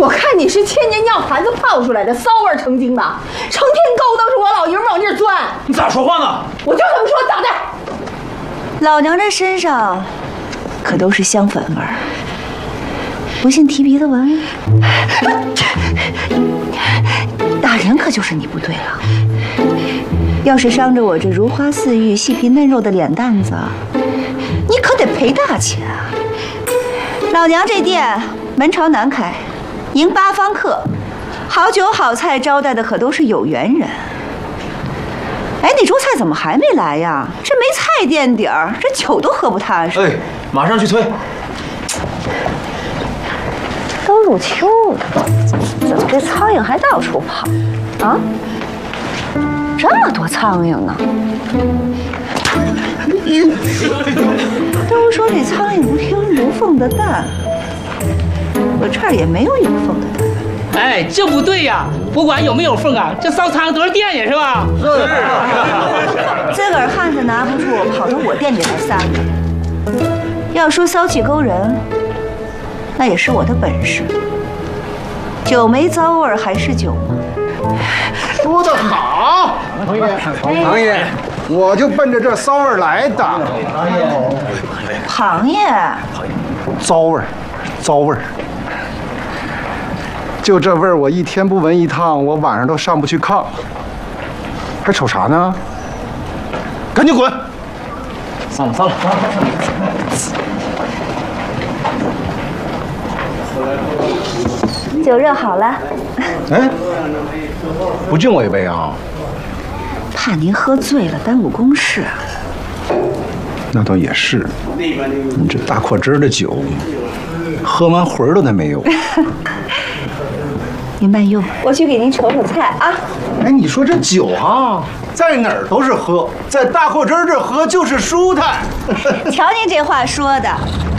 我看你是千年尿盘子泡出来的，骚味成精的，成天勾搭着我老爷们往这儿钻。 你咋说话呢？ 我就这么说，咋的？ 老娘这身上可都是香粉味儿，不信提鼻子闻。大人可就是你不对了，要是伤着我这如花似玉、细皮嫩肉的脸蛋子，你可得赔大钱啊！老娘这店门朝南开，迎8方客，好酒好菜招待的可都是有缘人。哎，你周菜怎么还没来呀？这没菜垫底儿，这酒都喝不踏实。 哎，马上去催。 都入秋了，怎么这苍蝇还到处跑啊？这么多苍蝇呢！都说这苍蝇不听无缝的蛋，我这儿也没有有缝的蛋。 哎，这不对呀！不管有没有缝啊，这烧苍蝇都是惦记是吧？ 是。自个儿汉子拿不住，跑到我店里来撒野。要说骚气勾人，那也是我的本事。酒没糟味儿还是酒吗？ 说得好，王爷，我就奔着这骚味儿来的。 庞爷， 糟味儿，糟味儿。就这味儿，我一天不闻一趟，我晚上都上不去炕。还瞅啥呢？赶紧滚！ 散了散了。 酒热好了。 哎，不敬我一杯啊？ 怕您喝醉了耽误公事啊。 那倒也是，你这大阔汁的酒，喝完魂儿都得没有。 您慢用，我去给您盛盛菜啊。 哎，你说这酒啊，在哪儿都是喝，在大阔汁这喝就是舒坦。 瞧您这话说的。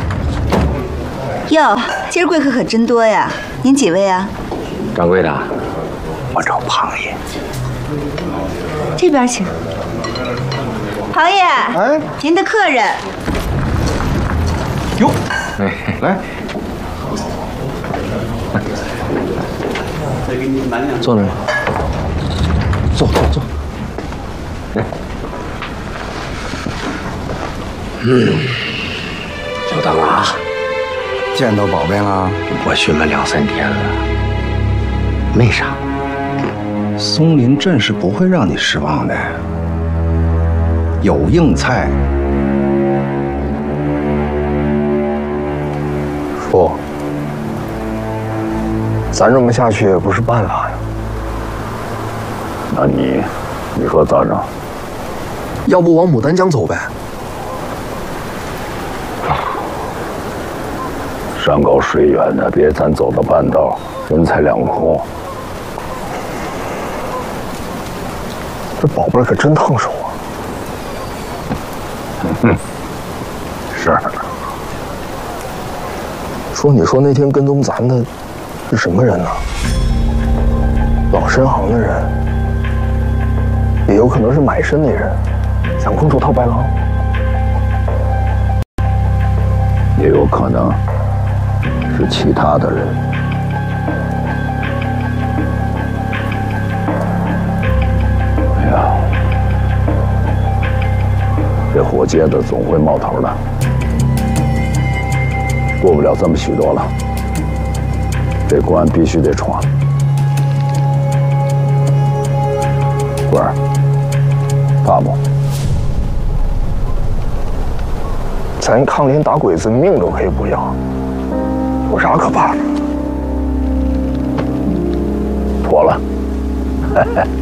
哟，今儿贵客可真多呀！您几位啊？ 掌柜的，我找庞爷。 这边请。庞爷， 哎， 您的客人。 哟，来， 坐那儿。坐。来。久等了啊！ 见到宝贝了？ 我寻了2、3天了，没啥。 松林镇是不会让你失望的，有硬菜。 说，咱这么下去也不是办法呀。 那你说咋整？ 要不往牡丹江走呗？ 山高水远的，别咱走到半道，人财两空。 这宝贝可真烫手啊！ 是。 你说那天跟踪咱的是什么人呢？老参行的人，也有可能是买参那人，想空手套白狼， 也有可能是其他的人。哎呀，这活结子总会冒头的。过不了这么许多了，这关必须得闯。官儿，怕不？ 咱抗林打鬼子命都可以不要，有啥可怕的？ 妥了。